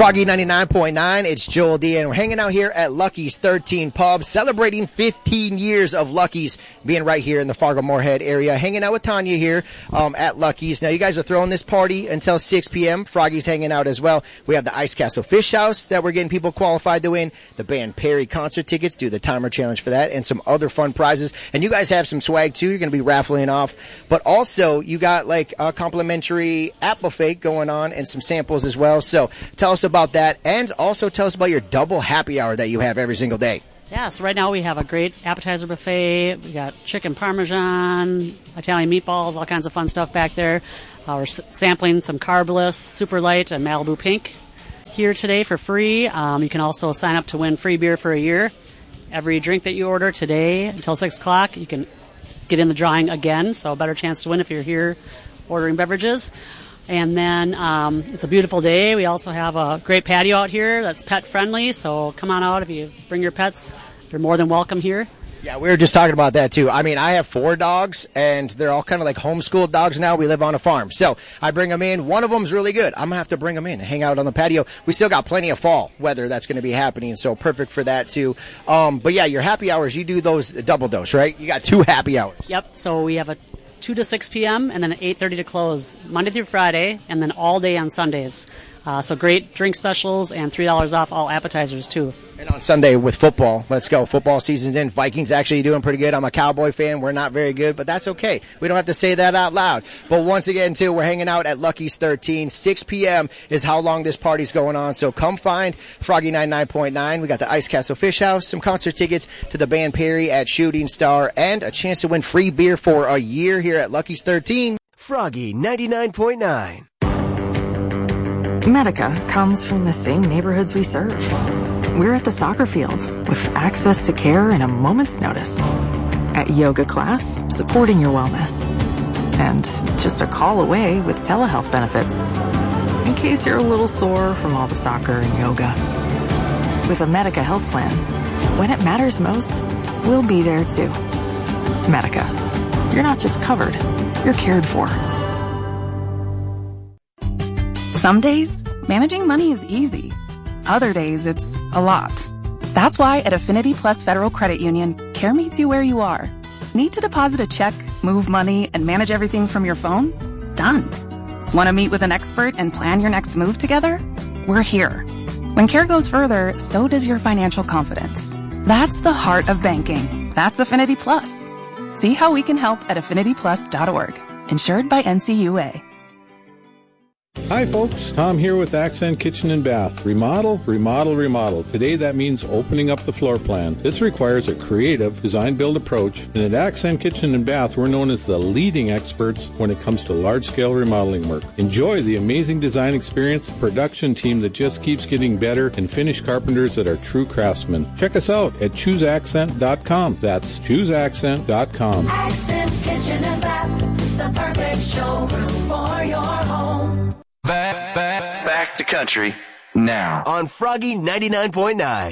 Froggy 99.9, it's Joel D, and we're hanging out here at Lucky's 13 Pub, celebrating 15 years of Lucky's being right here in the Fargo-Moorhead area. Hanging out with Tanya here at Lucky's. Now, you guys are throwing this party until 6 p.m. Froggy's hanging out as well. We have the Ice Castle Fish House that we're getting people qualified to win, the band Perry concert tickets, do the timer challenge for that, and some other fun prizes. And you guys have some swag, too. You're going to be raffling off. But also, you got like a complimentary app buffet going on and some samples as well. So tell us about that, and also tell us about your double happy hour that you have every single day. Yeah, so right now we have a great appetizer buffet. We got chicken parmesan, Italian meatballs, all kinds of fun stuff back there. We're sampling some Carbless, Super Light, and Malibu Pink here today for free. You can also sign up to win free beer for a year. Every drink that you order today until 6 o'clock, you can get in the drawing again, so a better chance to win if you're here ordering beverages. And then it's a beautiful day. We also have a great patio out here that's pet friendly, so come on out if you bring your pets. They're more than welcome here. Yeah, we were just talking about that too. I mean, I have 4 dogs, and they're all kind of like homeschooled dogs now. We live on a farm, so I bring them in. One of them's really good. I'm going to have to bring them in and hang out on the patio. We still got plenty of fall weather that's going to be happening, so perfect for that too. But yeah, your happy hours, you do those double dose, right? You got 2 happy hours. Yep, so we have a 2 to 6 p.m. and then 8:30 to close, Monday through Friday, and then all day on Sundays. So great drink specials and $3 off all appetizers, too. And on Sunday with football, let's go. Football season's in. Vikings actually doing pretty good. I'm a Cowboy fan. We're not very good, but that's okay. We don't have to say that out loud. But once again, too, we're hanging out at Lucky's 13. 6 p.m. is how long this party's going on. So come find Froggy 99.9. We got the Ice Castle Fish House, some concert tickets to the band Perry at Shooting Star, and a chance to win free beer for a year here at Lucky's 13. Froggy 99.9. Medica comes from the same neighborhoods we serve. We're at the soccer field with access to care in a moment's notice. At yoga class, supporting your wellness. And just a call away with telehealth benefits. In case you're a little sore from all the soccer and yoga. With a Medica health plan, when it matters most, we'll be there too. Medica. You're not just covered, you're cared for. Some days, managing money is easy. Other days, it's a lot. That's why at Affinity Plus Federal Credit Union, care meets you where you are. Need to deposit a check, move money, and manage everything from your phone? Done. Want to meet with an expert and plan your next move together? We're here. When care goes further, so does your financial confidence. That's the heart of banking. That's Affinity Plus. See how we can help at affinityplus.org. Insured by NCUA. Hi folks, Tom here with Accent Kitchen and Bath. Remodel, remodel, remodel. Today that means opening up the floor plan. This requires a creative design-build approach, and at Accent Kitchen and Bath we're known as the leading experts when it comes to large-scale remodeling work. Enjoy the amazing design experience, production team that just keeps getting better, and finished carpenters that are true craftsmen. Check us out at ChooseAccent.com. That's ChooseAccent.com. Accent Kitchen and Bath, the perfect showroom for your home. Back to country now on Froggy 99.9.